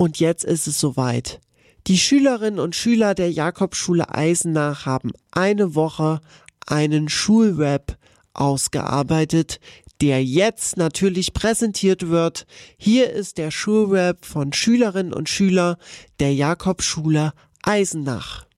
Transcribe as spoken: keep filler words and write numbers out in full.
Und jetzt ist es soweit. Die Schülerinnen und Schüler der Jakobsschule Eisenach haben eine Woche einen Schulrap ausgearbeitet, der jetzt natürlich präsentiert wird. Hier ist der Schulrap von Schülerinnen und Schülern der Jakobsschule Eisenach.